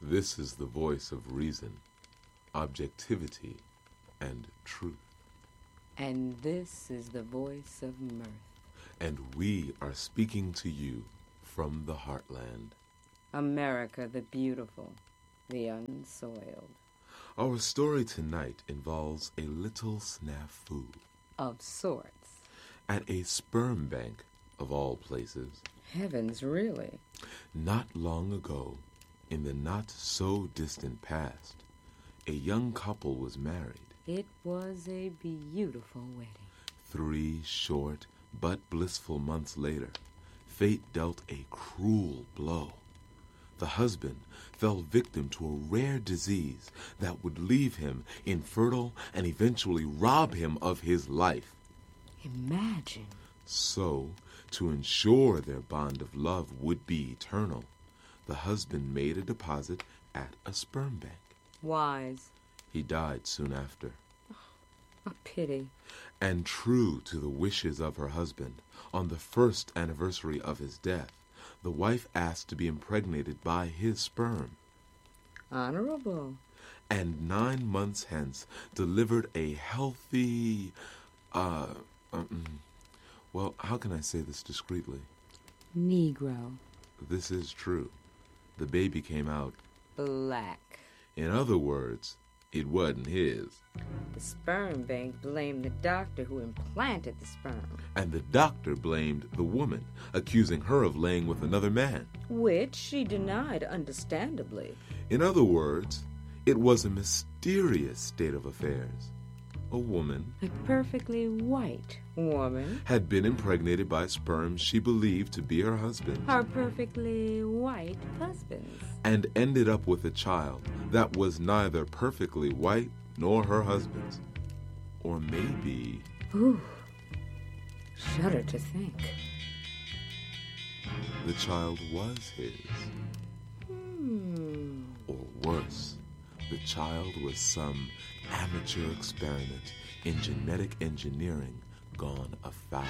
This is the voice of reason, objectivity, and truth. And this is the voice of mirth. And we are speaking to you from the heartland. America the beautiful, the unsoiled. Our story tonight involves a little snafu. Of sorts. At a sperm bank, of all places. Heavens, really? Not long ago, in the not-so-distant past, a young couple was married. It was a beautiful wedding. 3 short but blissful months later, fate dealt a cruel blow. The husband fell victim to a rare disease that would leave him infertile and eventually rob him of his life. Imagine. So, to ensure their bond of love would be eternal, the husband made a deposit at a sperm bank. Wise. He died soon after. A pity. And true to the wishes of her husband, on the first anniversary of his death, the wife asked to be impregnated by his sperm. Honorable. And 9 months hence delivered a healthy, well, how can I say this discreetly? Negro. This is true. The baby came out black. In other words, it wasn't his. The sperm bank blamed the doctor who implanted the sperm. And the doctor blamed the woman, accusing her of laying with another man. Which she denied, understandably. In other words, it was a mysterious state of affairs. A woman, a perfectly white woman, had been impregnated by sperm she believed to be her husband's. Her perfectly white husband's. And ended up with a child that was neither perfectly white nor her husband's. Or maybe... Ooh, shudder to think. The child was his. Or worse, the child was some amateur experiment in genetic engineering gone afoul.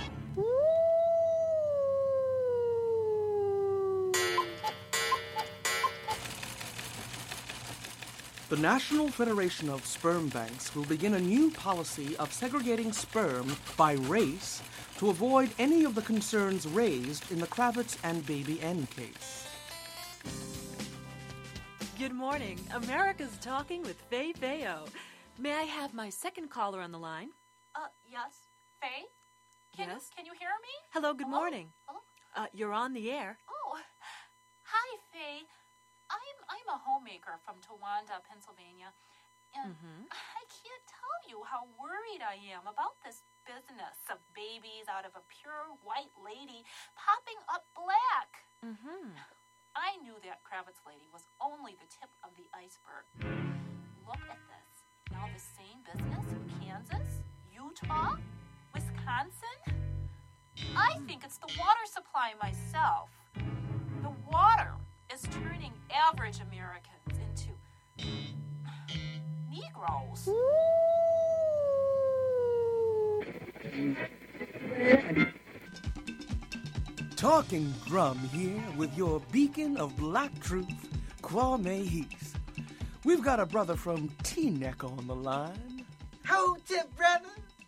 The National Federation of Sperm Banks will begin a new policy of segregating sperm by race to avoid any of the concerns raised in the Kravitz and Baby N case. Good morning. America's Talking with Faye Feo. May I have my second caller on the line? Yes. Faye? Yes? Can you hear me? Hello, good morning. Hello? You're on the air. Oh, hi, Faye. I'm a homemaker from Towanda, Pennsylvania, and I can't tell you how worried I am about this business of babies out of a pure white lady popping up black. I knew that Kravitz lady was only the tip of the iceberg. Look at this. Now the same business in Kansas, Utah, Wisconsin. I think it's the water supply myself. The water is turning average Americans into Negroes. Talking Drum here with your beacon of black truth, Kwame Heath. We've got a brother from Teaneck on the line. Hold it, brother.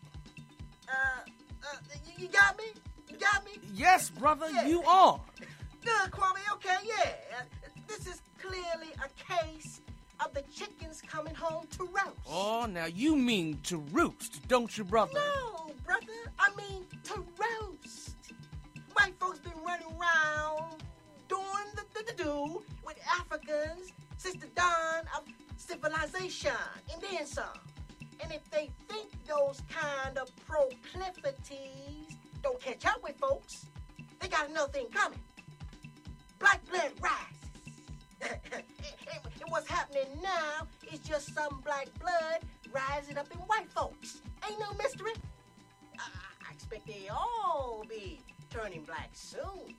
You got me? You got me? Yes, brother, Yeah. you are. Good, Kwame. Okay, yeah. This is clearly a case of the chickens coming home to roast. Oh, now you mean to roost, don't you, brother? No, brother. I mean to roast. White folks been running around doing the do with Africans since the dawn of civilization, and then some. And if they think those kind of proclivities don't catch up with folks, they got another thing coming. Black blood rises. And what's happening now is just some black blood rising up in white folks. Ain't no mystery. I expect they all be turning black soon.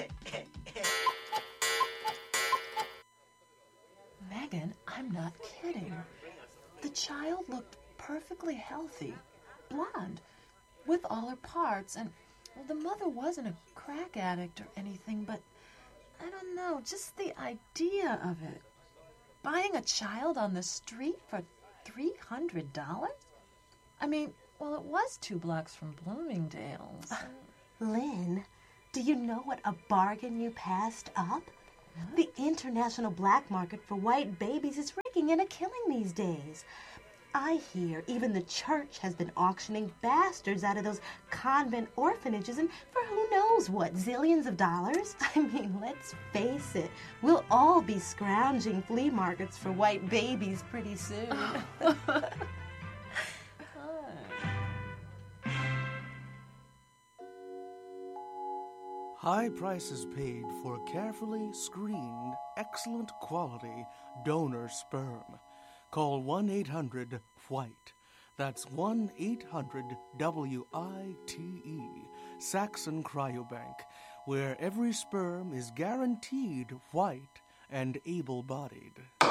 Megan, I'm not kidding. The child looked perfectly healthy, blonde, with all her parts, and well, the mother wasn't a crack addict or anything, but I don't know, just the idea of it. buying a child on the street for $300? I mean, well, it was 2 blocks from Bloomingdale's. Lynn, do you know what a bargain you passed up? What? The international black market for white babies is raking in a killing these days. I hear even the church has been auctioning bastards out of those convent orphanages and for who knows what, zillions of dollars? I mean, let's face it, we'll all be scrounging flea markets for white babies pretty soon. High prices paid for carefully screened, excellent quality donor sperm. Call 1-800-WHITE. That's 1-800-WITE, Saxon Cryobank, where every sperm is guaranteed white and able-bodied.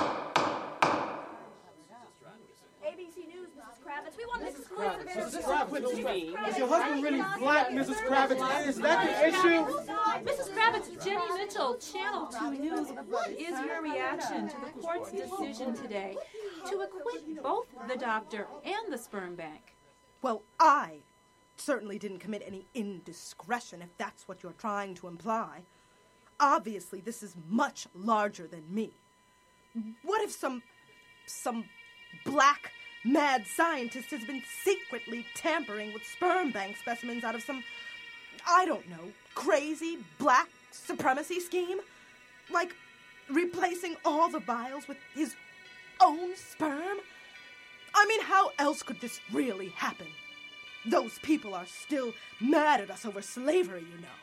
ABC News, Mrs. Kravitz. We want Mrs. Kravitz. Mrs. Kravitz, is your husband really black, Mrs. Kravitz? Is that the issue? Mrs. Kravitz, Jenny Mitchell, Channel 2 News. What is your reaction to the court's decision today to acquit both the doctor and the sperm bank? Well, I certainly didn't commit any indiscretion, if that's what you're trying to imply. Obviously, this is much larger than me. What if some black mad scientist has been secretly tampering with sperm bank specimens out of some, I don't know, crazy black supremacy scheme? Like replacing all the vials with his own sperm? I mean, how else could this really happen? Those people are still mad at us over slavery, you know.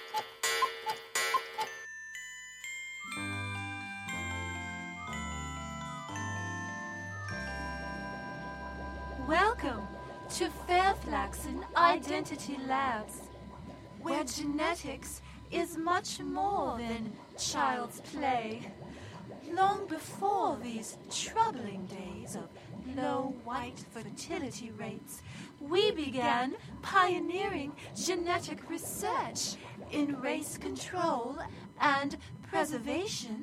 Welcome to Fairflaxen Identity Labs, where genetics is much more than child's play. Long before these troubling days of low white fertility rates, we began pioneering genetic research in race control and preservation.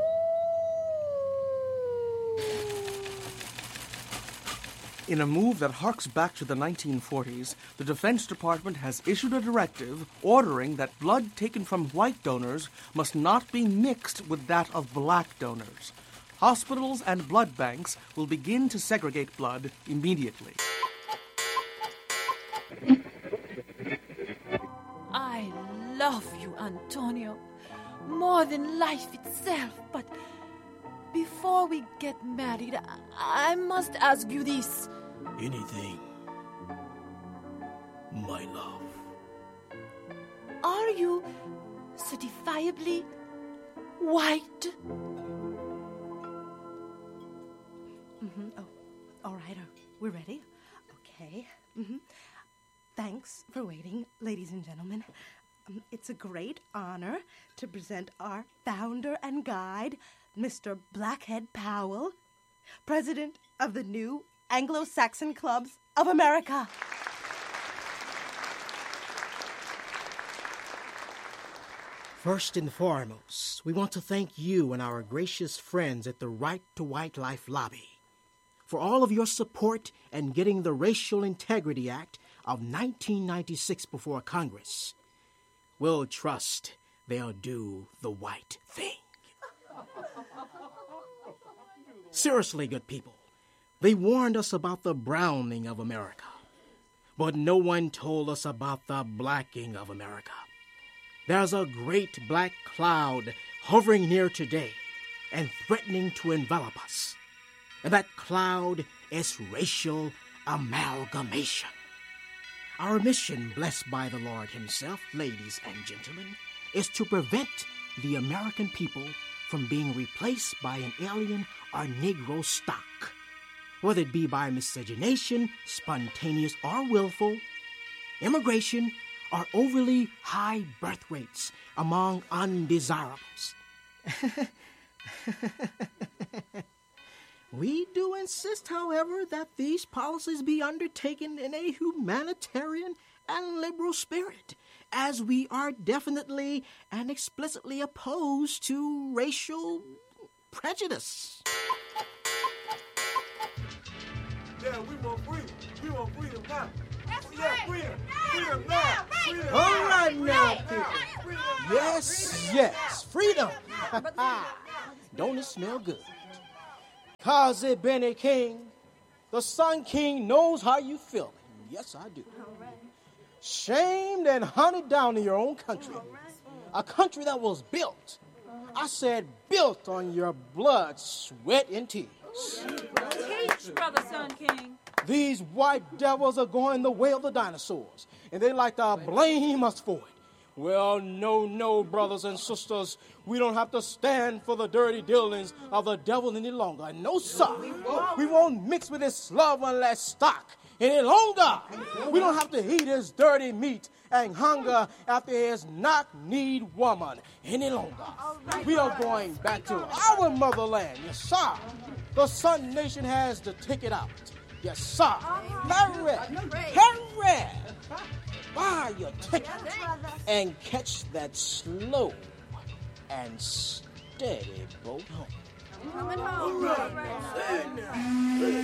In a move that harks back to the 1940s, the Defense Department has issued a directive ordering that blood taken from white donors must not be mixed with that of black donors. Hospitals and blood banks will begin to segregate blood immediately. I love you, Antonio, more than life itself, but before we get married, I must ask you this. Anything, my love. Are you certifiably white? Oh, all right. We're ready? Okay. Thanks for waiting, ladies and gentlemen. It's a great honor to present our founder and guide, Mr. Blackhead Powell, president of the new Anglo-Saxon Clubs of America. First and foremost, we want to thank you and our gracious friends at the Right to White Life Lobby for all of your support in getting the Racial Integrity Act of 1996 before Congress. We'll trust they'll do the white thing. Seriously, good people, they warned us about the browning of America, but no one told us about the blacking of America. There's a great black cloud hovering near today and threatening to envelop us. And that cloud is racial amalgamation. Our mission, blessed by the Lord himself, ladies and gentlemen, is to prevent the American people from being replaced by an alien or Negro stock, whether it be by miscegenation, spontaneous or willful, immigration, or overly high birth rates among undesirables. We do insist, however, that these policies be undertaken in a humanitarian and liberal spirit, as we are definitely and explicitly opposed to racial prejudice. Yeah, we want freedom. We want freedom now. That's Yeah, right. freedom. Freedom now. Freedom. All right now, people. Yes, freedom. Don't it smell good? Kazi Benny King, the Sun King knows how you feel. Yes, I do. Shamed and hunted down in your own country. A country that was built. I said built on your blood, sweat, and tears. Teach, Brother Sun King. These white devils are going the way of the dinosaurs, and they like to blame us for it. Well, no, brothers and sisters. We don't have to stand for the dirty dealings of the devil any longer. No, sir. We won't mix with his slovenless stock any longer. We don't have to eat his dirty meat and hunger after his knock-kneed woman any longer. We are going back to our motherland. Yes, sir. The Sun Nation has the ticket out. Yes, sir. Hurry. Buy your ticket and catch that slow and steady boat home. Coming home.